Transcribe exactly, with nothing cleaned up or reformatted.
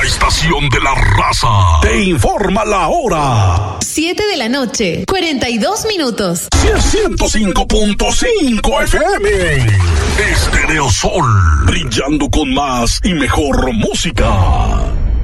estación de la raza te informa la hora. Siete de la noche, cuarenta y dos minutos. ciento cinco punto cinco F M. Estéreo Sol, brillando con más y mejor música.